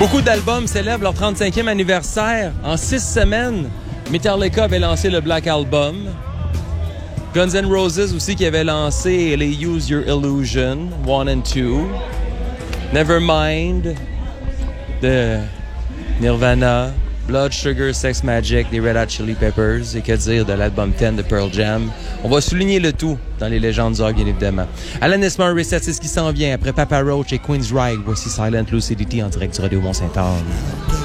Beaucoup d'albums célèbrent leur 35e anniversaire. En 6 semaines, Metallica avait lancé le Black Album. Guns N' Roses aussi qui avait lancé les Use Your Illusion 1 and 2. Nevermind de Nirvana. Blood Sugar Sex Magik des Red Hot Chili Peppers. Et que dire de l'album 10 de Pearl Jam. On va souligner le tout dans les légendes du rock, bien évidemment. Alanis Morissette, c'est ce qui s'en vient. Après Papa Roach et Queensryche, voici Silent Lucidity en direct du Radio Mont-Saint-Anne.